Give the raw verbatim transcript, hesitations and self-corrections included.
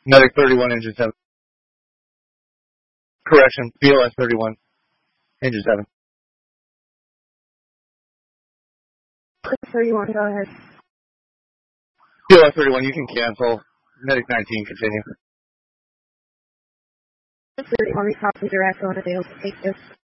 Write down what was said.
Medic thirty-one, engine seven. Correction, B O S thirty-one, engine seven. thirty-one, go ahead. B O S thirty-one, you can cancel. Medic nineteen, continue. thirty-one, we copy direct on available. Take this.